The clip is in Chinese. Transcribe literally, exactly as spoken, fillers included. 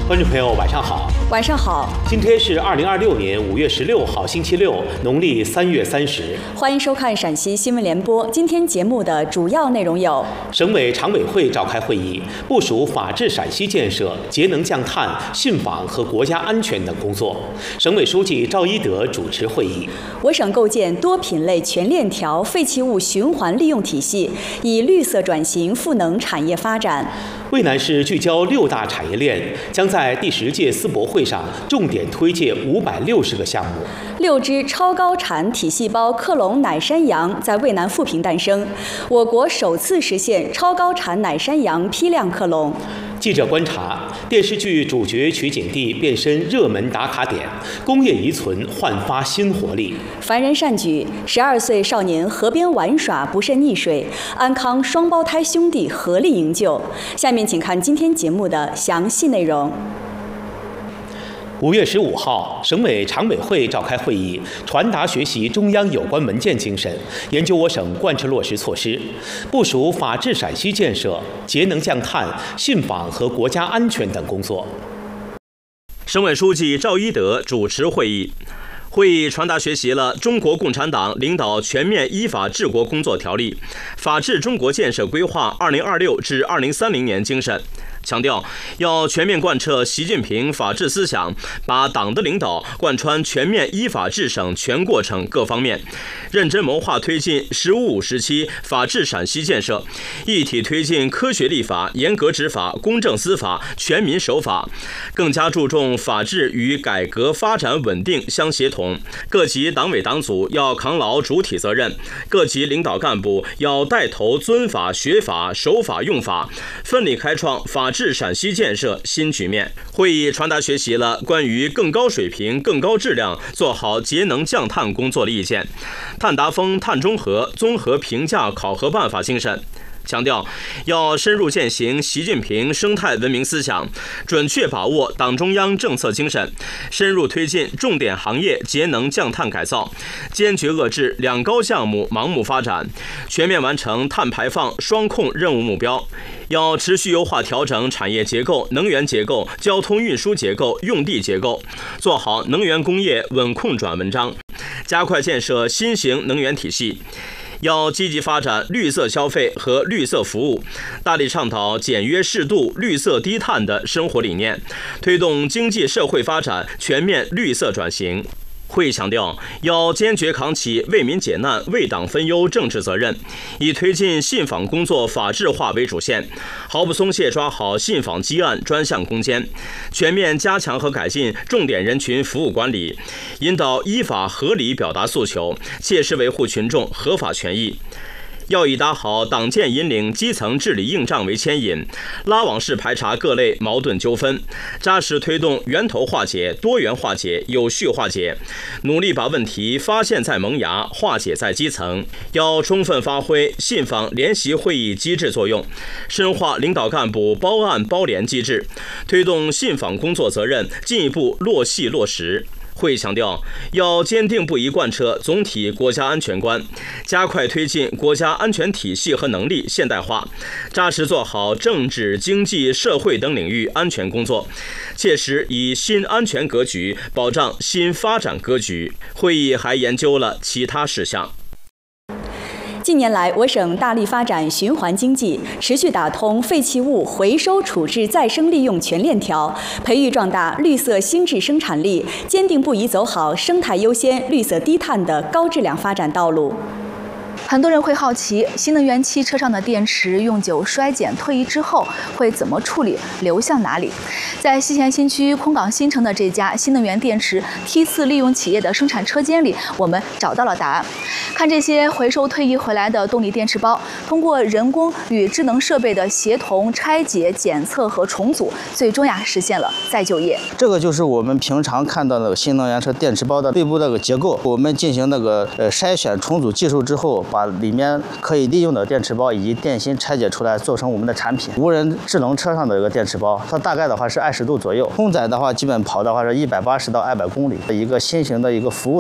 观众朋友，晚上好。 晚上好。 今天是二零二六年五月十六号，星期六，农历三月三十。 欢迎收看陕西新闻联播。今天节目的主要内容有： 省委常委会召开会议，部署法治陕西建设、节能降碳、信访和国家安全等工作。省委书记赵一德主持会议。 我省构建多品类全链条废弃物循环利用体系，以绿色转型赋能产业发展。 渭南市聚焦六大产业链，将在第十届世博会上重点推介五百六十个项目。 六只超高产体细胞克隆奶山羊在渭南富平诞生，我国首次实现超高产奶山羊批量克隆。 记者观察，电视剧主角取景地变身热门打卡点，工业遗存焕发新活力。 凡人善举，十二岁少年河边玩耍不慎溺水，安康双胞胎兄弟合力营救。下面请看今天节目的详细内容。 五月十五号，省委常委会召开会议，传达学习中央有关文件精神，研究我省贯彻落实措施，部署法治陕西建设、节能降碳、信访和国家安全等工作。 省委书记赵一德主持会议。会议传达学习了中国共产党领导全面依法治国工作条例、法治中国建设规划二零二六至二零三零年精神，强调要全面贯彻习近平法治思想，把党的领导贯穿全面依法治省全过程各方面，认真谋划推进“十五五”时期法治陕西建设，一体推进科学立法、严格执法、公正司法、全民守法，更加注重法治与改革发展稳定相协同。各级党委党组要扛牢主体责任，各级领导干部要带头尊法、学法、守法、用法，奋力开创法治陕西建设新局面。会议传达学习了关于更高水平、更高质量做好节能降碳工作的意见，碳达峰、碳中和综合评价考核办法精神。强调要深入践行习近平生态文明思想，准确把握党中央政策精神，深入推进重点行业节能降碳改造，坚决遏制两高项目盲目发展，全面完成碳排放双控任务目标。要持续优化调整产业结构、能源结构、交通运输结构、用地结构，做好能源工业稳控转文章，加快建设新型能源体系。要积极发展绿色消费和绿色服务，大力倡导简约适度、绿色低碳的生活理念，推动经济社会发展全面绿色转型。会议强调，要坚决扛起为民解难、为党分忧政治责任，以推进信访工作法治化为主线，毫不松懈抓好信访基案专项攻坚，全面加强和改进重点人群服务管理，引导依法合理表达诉求，切实维护群众合法权益。要以打好党建引领基层治理硬仗为牵引，拉网式排查各类矛盾纠纷，扎实推动源头化解、多元化解、有序化解，努力把问题发现在萌芽，化解在基层。要充分发挥信访联席会议机制作用，深化领导干部包案包联机制，推动信访工作责任进一步落细落实。会议强调，要坚定不移贯彻总体国家安全观，加快推进国家安全体系和能力现代化，扎实做好政治、经济、社会等领域安全工作，切实以新安全格局保障新发展格局。会议还研究了其他事项。 近年来，我省大力发展循环经济，持续打通废弃物回收、处置、再生利用全链条，培育壮大绿色新质生产力，坚定不移走好生态优先、绿色低碳的高质量发展道路。 很多人会好奇，新能源汽车上的电池用久衰减退役之后会怎么处理，流向哪里？在西咸新区空港新城的这家新能源电池梯次利用企业的生产车间里，我们找到了答案。看这些回收退役回来的动力电池包，通过人工与智能设备的协同拆解、检测和重组，最终呀实现了再就业。 这个就是我们平常看到的新能源车电池包的内部那个结构，我们进行那个呃筛选重组技术之后，把里面可以利用的电池包以及电芯拆解出来，做成我们的产品。无人智能车上的一个电池包，它大概的话是二十度左右，空载的话基本跑的话是一百八十到二百公里的一个新型的一个服务。